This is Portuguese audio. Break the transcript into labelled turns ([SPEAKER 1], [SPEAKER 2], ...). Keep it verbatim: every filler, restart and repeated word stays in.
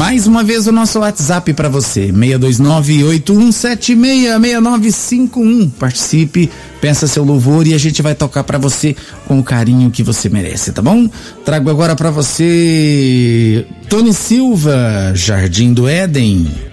[SPEAKER 1] Mais uma vez o nosso WhatsApp para você, seis dois nove, oito um sete seis, seis nove cinco um. Participe, peça seu louvor e a gente vai tocar para você com o carinho que você merece, tá bom? Trago agora para você Tony Silva, Jardim do Éden.